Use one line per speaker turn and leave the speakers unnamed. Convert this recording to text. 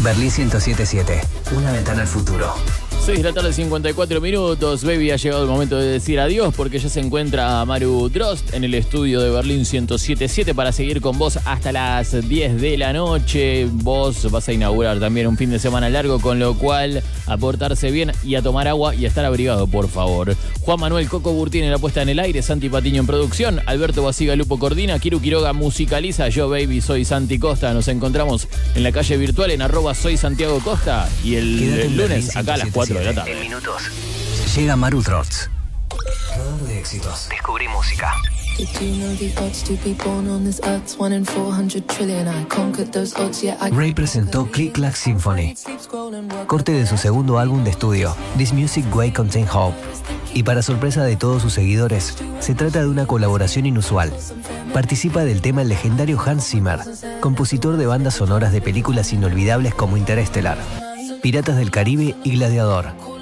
Berlín 107.7, una ventana al futuro.
6 de la tarde, 54 minutos. Baby, ha llegado el momento de decir adiós porque ya se encuentra Maru Drost en el estudio de Berlín 107.7 para seguir con vos hasta las 10 de la noche. Vos vas a inaugurar también un fin de semana largo, con lo cual a portarse bien y a tomar agua y a estar abrigado, por favor. Juan Manuel Coco Burtín en la puesta en el aire, Santi Patiño en producción, Alberto Basiga Lupo coordina, Kiru Quiroga musicaliza, yo Baby soy Santi Costa. Nos encontramos en la calle virtual en @soy Santiago Costa y el lunes acá a las 4 de la tarde.
En minutos llega Maru Drost. Radar de éxitos. Descubrí música. Ray presentó Click Clack Symphony, corte de su segundo álbum de estudio, This Music Way Contain Hope. Y para sorpresa de todos sus seguidores, se trata de una colaboración inusual. Participa del tema el legendario Hans Zimmer, compositor de bandas sonoras de películas inolvidables como Interestelar, Piratas del Caribe y Gladiador.